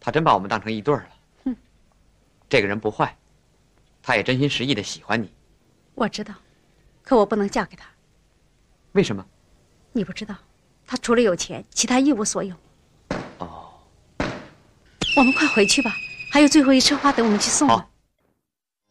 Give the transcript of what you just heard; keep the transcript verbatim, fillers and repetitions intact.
他真把我们当成一对儿了。 哼， 这个人不坏，他也真心实意的喜欢你。 我知道，可我不能嫁给他。 为什么？ 你不知道，他除了有钱，其他一无所有。 哦， 我们快回去吧，还有最后一车花等我们去送呢。 好。